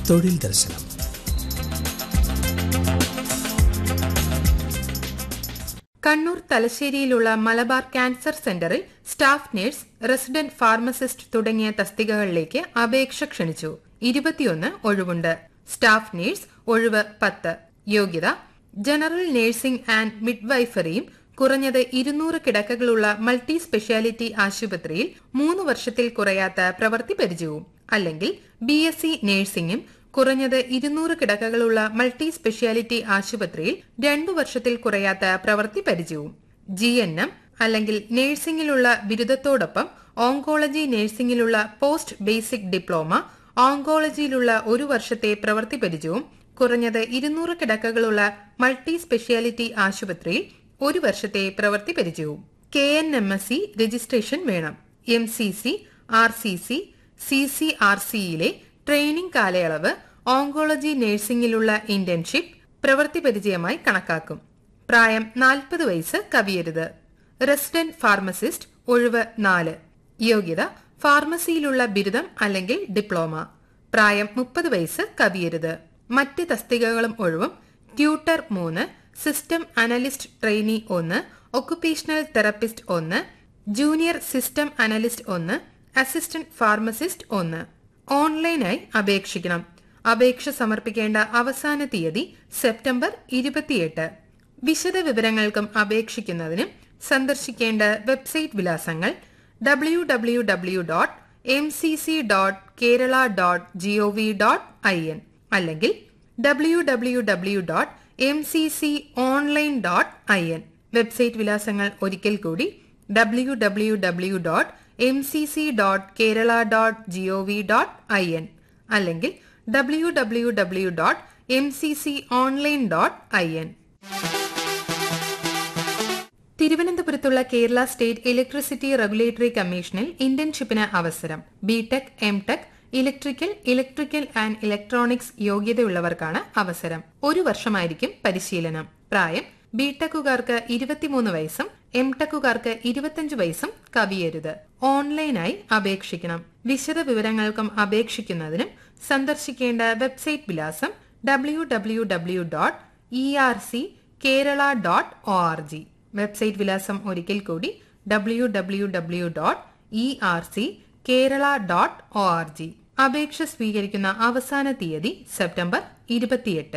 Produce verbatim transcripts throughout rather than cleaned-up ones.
തൊഴിൽ ദർശനം. കണ്ണൂർ തലശ്ശേരിയിലുള്ള മലബാർ ക്യാൻസർ സെന്ററിൽ സ്റ്റാഫ് നഴ്സ്, റെസിഡന്റ് ഫാർമസിസ്റ്റ് തുടങ്ങിയ തസ്തികകളിലേക്ക് അപേക്ഷ ക്ഷണിച്ചു. ഇരുപത്തിയൊന്ന് ഒഴിവുണ്ട്. സ്റ്റാഫ് നഴ്സ് ഒഴിവ് പത്ത്. യോഗ്യത ജനറൽ നഴ്സിംഗ് ആൻഡ് മിഡ്വൈഫറിയും കുറഞ്ഞത് ഇരുന്നൂറ് കിടക്കകളുള്ള മൾട്ടി സ്പെഷ്യാലിറ്റി ആശുപത്രിയിൽ മൂന്ന് വർഷത്തിൽ കുറയാത്ത പ്രവൃത്തി പരിചയവും, അല്ലെങ്കിൽ ബി എസ് സി നഴ്സിംഗും കുറഞ്ഞത് ഇരുന്നൂറ് കിടക്കകളുള്ള മൾട്ടി സ്പെഷ്യാലിറ്റി ആശുപത്രിയിൽ രണ്ടു വർഷത്തിൽ കുറയാത്ത പ്രവൃത്തി പരിചയവും. ജി എൻ എം അല്ലെങ്കിൽ നഴ്സിംഗിലുള്ള ബിരുദത്തോടൊപ്പം ഓങ്കോളജി നഴ്സിംഗിലുള്ള പോസ്റ്റ് ബേസിക് ഡിപ്ലോമ, ഓങ്കോളജിയിലുള്ള ഒരു വർഷത്തെ പ്രവൃത്തി പരിചയവും കുറഞ്ഞത് ഇരുന്നൂറ് കിടക്കകളുള്ള മൾട്ടി സ്പെഷ്യാലിറ്റി ആശുപത്രിയിൽ ഒരു വർഷത്തെ പ്രവൃത്തി പരിചയവും. K N M S C registration വേണം. M C C, R C C, C C R സിയിലെ ട്രെയിനിംഗ് കാലയളവ് ഓങ്കോളജി നഴ്സിംഗിലുള്ള ഇന്റേൺഷിപ്പ് പ്രവൃത്തി പരിചയമായി കണക്കാക്കും. പ്രായം നാൽപ്പത് വയസ്സ് കവിയരുത്. റെസിഡന്റ് ഫാർമസിസ്റ്റ് ഒഴിവ് നാല്. യോഗ്യത ഫാർമസിയിലുള്ള ബിരുദം അല്ലെങ്കിൽ ഡിപ്ലോമ. പ്രായം മുപ്പത് വയസ്സ് കവിയരുത്. മറ്റ് തസ്തികകളും ഒഴിവും ട്യൂട്ടർ മൂന്ന്, സിസ്റ്റം അനലിസ്റ്റ് ട്രെയിനി ഒന്ന്, ഒക്കുപേഷണൽ തെറപ്പിസ്റ്റ് ഒന്ന്, ജൂനിയർ സിസ്റ്റം അനലിസ്റ്റ് ഒന്ന്, അസിസ്റ്റന്റ് ഫാർമസിസ്റ്റ് ഒന്ന്. ഓൺലൈനായി അപേക്ഷിക്കണം. അപേക്ഷ സമർപ്പിക്കേണ്ട അവസാന തീയതി സെപ്റ്റംബർ ഇരുപത്തിയെട്ട്. വിശദ വിവരങ്ങൾക്കും അപേക്ഷിക്കുന്നതിനും സന്ദർശിക്കേണ്ട website വിലാസങ്ങൾ W W W dot M C C dot Kerala dot G O V dot I N അല്ലെങ്കിൽ W W W dot M C C online dot I N. Website വിലാസങ്ങൾ ഒരിക്കൽ കൂടി W W W dot M C C dot Kerala dot G O V dot I N അല്ലെങ്കിൽ W W W dot M C C online dot I N. തിരുവനന്തപുരത്തുള്ള Kerala state electricity regulatory കമ്മീഷനിൽ ഇന്റേൺഷിപ്പിന് അവസരം. BTech, MTech, electrical, electrical and electronics യോഗ്യതയുള്ളവർക്കാണ് അവസരം. ഒരു വർഷമായിരിക്കും പരിശീലനം. പ്രായം ബിടെക്കുകാർക്ക് ഇരുപത്തിമൂന്ന് വയസ്സും എംടെക്കുകാർക്ക് ഇരുപത്തിയഞ്ച് വയസ്സും കവിയരുത്. ഓൺലൈനായി അപേക്ഷിക്കണം. വിശദ വിവരങ്ങൾക്കും അപേക്ഷിക്കുന്നതിനും സന്ദർശിക്കേണ്ട വെബ്സൈറ്റ് വിലാസം W W W dot E R C Kerala dot O R G. Website വിലാസം ഒരിക്കൽ കൂടി W W W dot E R C Kerala dot O R G. അപേക്ഷ സ്വീകരിക്കുന്ന അവസാന തീയതി സെപ്റ്റംബർ ഇരുപത്തിയെട്ട്.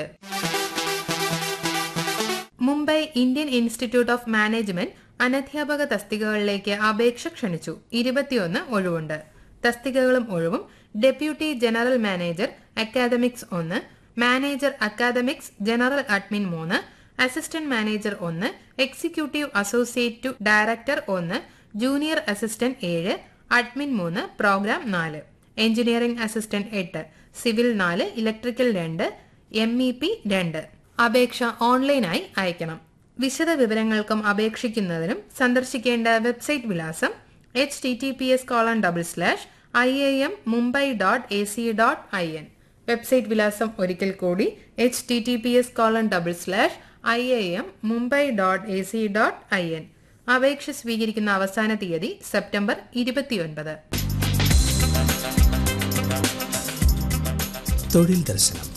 Mumbai Indian institute of management അനധ്യാപക തസ്തികകളിലേക്ക് അപേക്ഷ ക്ഷണിച്ചു. ഇരുപത്തിയൊന്ന് ഒഴിവുണ്ട്. തസ്തികകളും ഒഴിവും ഡെപ്യൂട്ടി ജനറൽ മാനേജർ അക്കാദമിക്സ് ഒന്ന്, മാനേജർ അക്കാദമിക്സ് ജനറൽ അഡ്മിൻ മൂന്ന്, അസിസ്റ്റന്റ് മാനേജർ ഒന്ന്, എക്സിക്യൂട്ടീവ് അസോസിയേറ്റ് ടു ഡയറക്ടർ ഒന്ന്, ജൂനിയർ അസിസ്റ്റന്റ് ഏഴ്, അഡ്മിൻ മൂന്ന്, പ്രോഗ്രാം നാല്, എഞ്ചിനീയറിംഗ് അസിസ്റ്റന്റ് എട്ട്, സിവിൽ നാല്, ഇലക്ട്രിക്കൽ രണ്ട്, എം ഇ പി രണ്ട്. അപേക്ഷ ഓൺലൈനായി അയക്കണം. വിശദ വിവരങ്ങൾക്കും അപേക്ഷിക്കുന്നതിനും സന്ദർശിക്കേണ്ട വെബ്സൈറ്റ് വിലാസം H T T P S colon double slash I I M Mumbai dot A C dot I N. Website വിലാസം ഒരിക്കൽ കൂടി H T T P S colon double slash I I M Mumbai dot A C dot I N. അപേക്ഷ സ്വീകരിക്കുന്ന അവസാന തീയതി September ഇരുപത്തിയൊൻപത്. തൊഴിൽ ദർശനം.